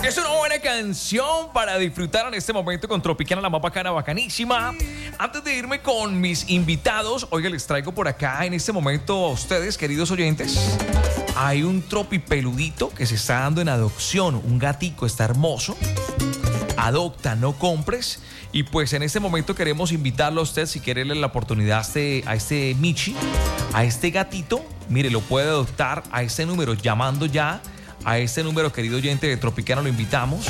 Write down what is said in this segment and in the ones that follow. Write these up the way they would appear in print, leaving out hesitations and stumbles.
Es una buena canción para disfrutar en este momento con Tropicana, la más bacana, bacanísima. Antes de irme con mis invitados, oiga, les traigo por acá en este momento a ustedes, queridos oyentes. Hay un tropipeludito que se está dando en adopción. Un gatico, está hermoso. Adopta, no compres. Y pues en este momento queremos invitarlo a usted, si quiere darle la oportunidad a este Michi, a este gatito. Mire, lo puede adoptar a este número, llamando ya a este número, querido oyente de Tropicana, lo invitamos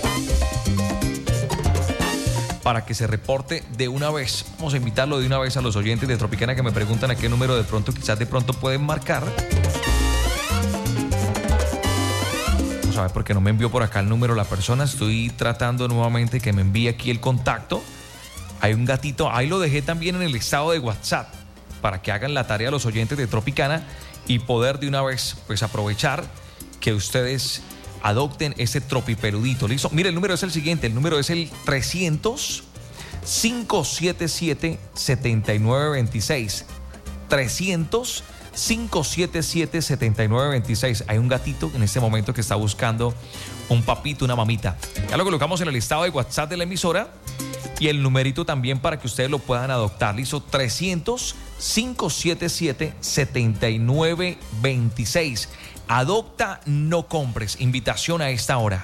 para que se reporte de una vez. Vamos a invitarlo de una vez a los oyentes de Tropicana que me preguntan a qué número de pronto, quizás de pronto pueden marcar. Vamos a ver por qué no me envió por acá el número la persona. Estoy tratando nuevamente que me envíe aquí el contacto. Hay un gatito, ahí lo dejé también en el estado de WhatsApp para que hagan la tarea los oyentes de Tropicana y poder de una vez pues aprovechar que ustedes adopten ese tropipeludito. ¿Listo? Mire, el número es el siguiente. El número es el 300-577-7926. 300-577-7926. Hay un gatito en este momento que está buscando un papito, una mamita. Ya lo colocamos en el listado de WhatsApp de la emisora y el numerito también para que ustedes lo puedan adoptar. Listo, 300-577-7926. Adopta, no compres. Invitación a esta hora.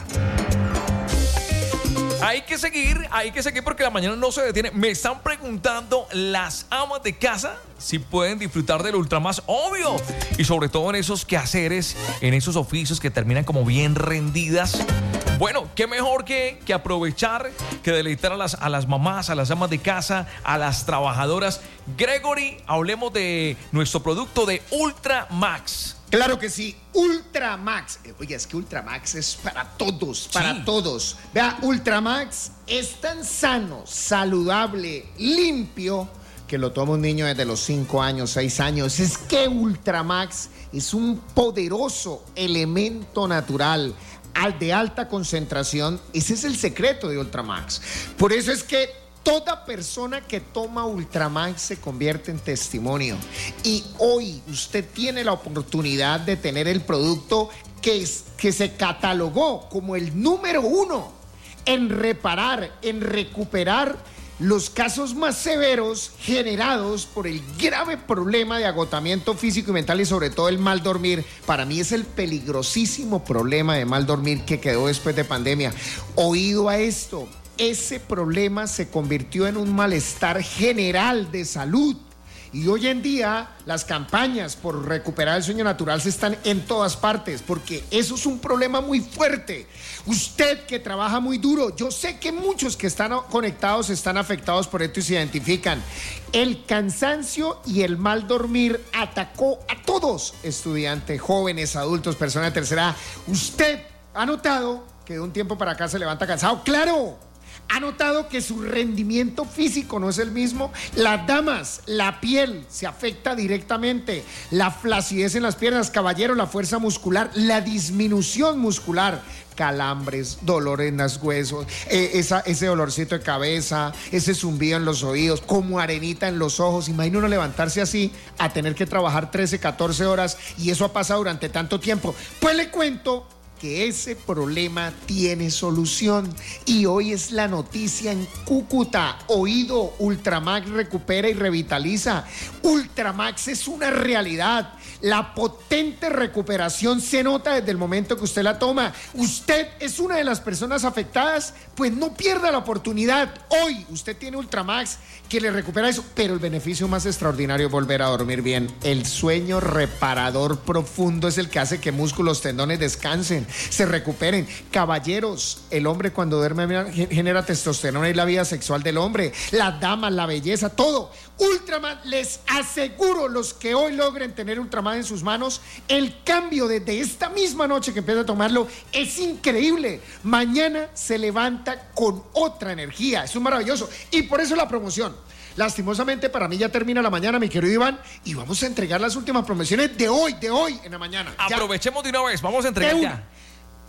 Hay que seguir porque la mañana no se detiene. Me están preguntando las amas de casa si pueden disfrutar del Ultramax, obvio. Y sobre todo en esos quehaceres, en esos oficios que terminan como bien rendidas. Bueno, qué mejor que aprovechar, que deleitar a las mamás, a las amas de casa, a las trabajadoras. Gregory, hablemos de nuestro producto de Ultramax. Claro que sí, Ultramax. Oye, es que Ultramax es para todos, para todos. Vea, Ultramax es tan sano, saludable, limpio, que lo toma un niño desde los 5 años, 6 años. Es que Ultramax es un poderoso elemento natural de alta concentración. Ese es el secreto de Ultramax. Por eso es que toda persona que toma Ultramax se convierte en testimonio. Y hoy usted tiene la oportunidad de tener el producto que se catalogó como el número 1 en reparar, en recuperar los casos más severos generados por el grave problema de agotamiento físico y mental y sobre todo el mal dormir. Para mí es el peligrosísimo problema de mal dormir que quedó después de pandemia. Oído a esto. Ese problema se convirtió en un malestar general de salud. Y hoy en día las campañas por recuperar el sueño natural se están en todas partes, porque eso es un problema muy fuerte. Usted que trabaja muy duro, yo sé que muchos que están conectados están afectados por esto y se identifican. El cansancio y el mal dormir atacó a todos, estudiantes, jóvenes, adultos, personas de tercera edad. Usted ha notado que de un tiempo para acá se levanta cansado. ¡Claro! ¿Ha notado que su rendimiento físico no es el mismo? Las damas, la piel se afecta directamente, la flacidez en las piernas, caballero, la fuerza muscular, la disminución muscular, calambres, dolor en los huesos, ese dolorcito de cabeza, ese zumbido en los oídos, como arenita en los ojos. Imagina uno levantarse así a tener que trabajar 13, 14 horas y eso ha pasado durante tanto tiempo. Pues le cuento que ese problema tiene solución y hoy es la noticia en Cúcuta. Oído, Ultramax recupera y revitaliza. Ultramax es una realidad. La potente recuperación se nota desde el momento que usted la toma. Usted es una de las personas afectadas, pues no pierda la oportunidad. Hoy usted tiene Ultramax que le recupera eso, pero el beneficio más extraordinario es volver a dormir bien. El sueño reparador profundo es el que hace que músculos, tendones descansen, se recuperen. Caballeros, el hombre cuando duerme genera testosterona y la vida sexual del hombre. Las damas, la belleza, todo. Ultramax, les aseguro, los que hoy logren tener Ultramax en sus manos, el cambio desde esta misma noche que empieza a tomarlo es increíble. Mañana se levanta con otra energía. Eso es maravilloso. Y por eso la promoción. Lastimosamente para mí ya termina la mañana, mi querido Iván, y vamos a entregar las últimas promociones de hoy en la mañana. Aprovechemos de una vez, vamos a entregar ya.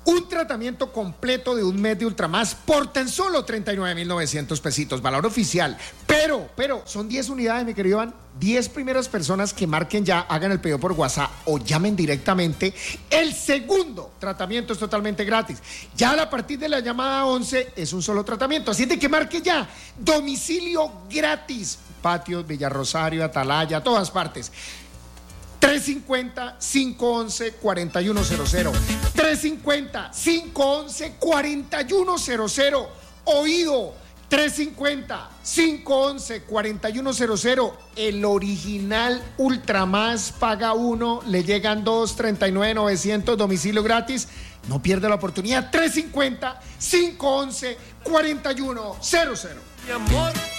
Un tratamiento completo de un mes de Ultramax por tan solo 39.900 pesitos, valor oficial. Pero, son 10 unidades, mi querido Iván. 10 primeras personas que marquen ya, hagan el pedido por WhatsApp o llamen directamente. El segundo tratamiento es totalmente gratis. Ya a partir de la llamada 11 es un solo tratamiento. Así de que marque ya. Domicilio gratis. Patios, Villarrosario, Atalaya, todas partes. 350-511-4100. 350-511-4100. Oído. 350-511-4100. El original Ultramax paga 1, le llegan 2, 39.900, domicilio gratis. No pierde la oportunidad. 350-511-4100. Mi amor.